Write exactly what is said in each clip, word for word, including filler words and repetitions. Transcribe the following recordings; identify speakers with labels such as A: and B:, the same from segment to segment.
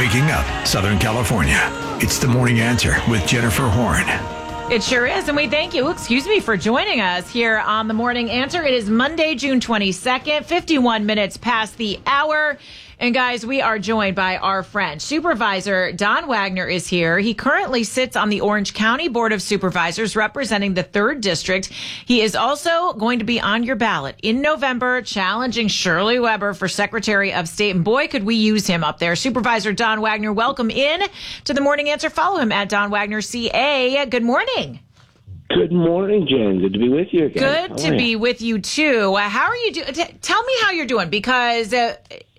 A: waking up Southern California. It's The Morning Answer with Jennifer Horn.
B: It sure is, and we thank you, excuse me, for joining us here on The Morning Answer. It is Monday, June twenty-second, fifty-one minutes past the hour. And guys, we are joined by our friend, Supervisor Don Wagner is here. He currently sits on the Orange County Board of Supervisors representing the third District. He is also going to be on your ballot in November, challenging Shirley Weber for Secretary of State. And boy, could we use him up there. Supervisor Don Wagner, welcome in to The Morning Answer. Follow him at Don Wagner C A. Good morning.
C: Good morning, Jen. Good to be with you again.
B: Good
C: how
B: to be
C: you?
B: with you, too. Uh, how are you doing? T- tell me how you're doing, because... Uh,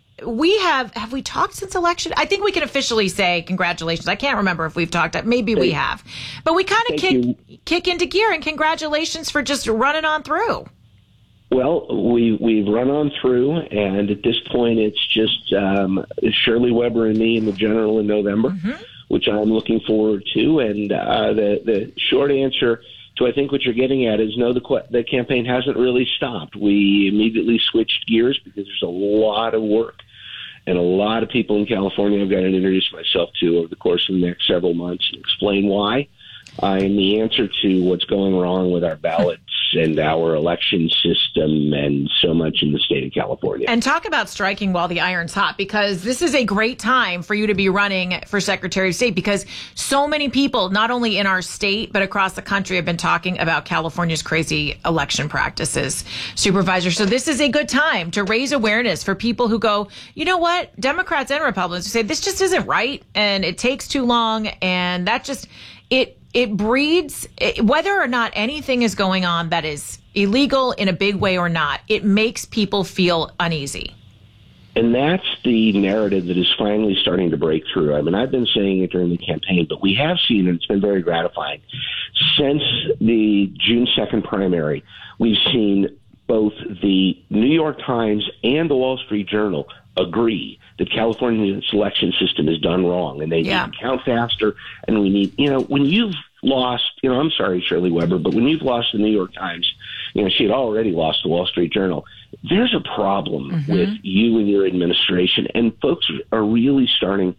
B: We have, have we talked since election? I think we can officially say congratulations. I can't remember if we've talked. Maybe we have. But we kind of kick, kick into gear, and congratulations for just running on through.
C: Well, we, we've run on through, and at this point, it's just um, Shirley Weber and me in the general in November, mm-hmm. which I'm looking forward to. And uh, the, the short answer to I think what you're getting at is no, the, the campaign hasn't really stopped. We immediately switched gears because there's a lot of work. And a lot of people in California I've got to introduce myself to over the course of the next several months and explain why. I am the answer to what's going wrong with our ballots and our election system and so much in the state of California.
B: And talk about striking while the iron's hot, because this is a great time for you to be running for Secretary of State, because so many people, not only in our state, but across the country, have been talking about California's crazy election practices, Supervisor. So this is a good time to raise awareness for people who go, you know what, Democrats and Republicans who say this just isn't right and it takes too long, and that just, it, It breeds, whether or not anything is going on that is illegal in a big way or not, it makes people feel uneasy.
C: And that's the narrative that is finally starting to break through. I mean, I've been saying it during the campaign, but we have seen, and it's been very gratifying, since the June second primary, we've seen both the New York Times and the Wall Street Journal agree that California's election system is done wrong, and they yeah. need to count faster. And we need, you know, when you've lost, you know, I'm sorry, Shirley Weber, but when you've lost the New York Times, you know, she had already lost the Wall Street Journal. There's a problem mm-hmm. with you and your administration, and folks are really starting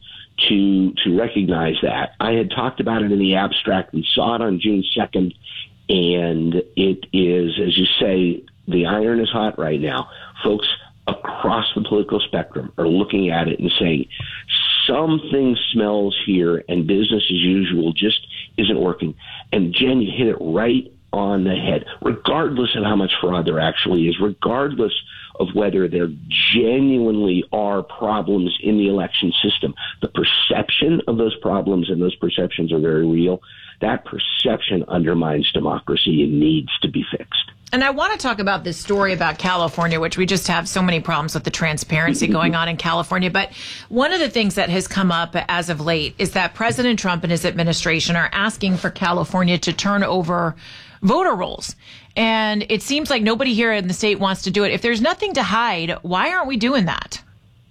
C: to to recognize that. I had talked about it in the abstract. We saw it on June second, and it is, as you say, the iron is hot right now. Folks across the political spectrum are looking at it and saying something smells here and business as usual just isn't working. And Jen, you hit it right on the head, regardless of how much fraud there actually is, regardless of whether there genuinely are problems in the election system. The perception of those problems, and those perceptions are very real, that perception undermines democracy and needs to be fixed.
B: And I want to talk about this story about California, which we just have so many problems with the transparency going on in California. But one of the things that has come up as of late is that President Trump and his administration are asking for California to turn over voter rolls. And it seems like nobody here in the state wants to do it. If there's nothing to hide, why aren't we doing that?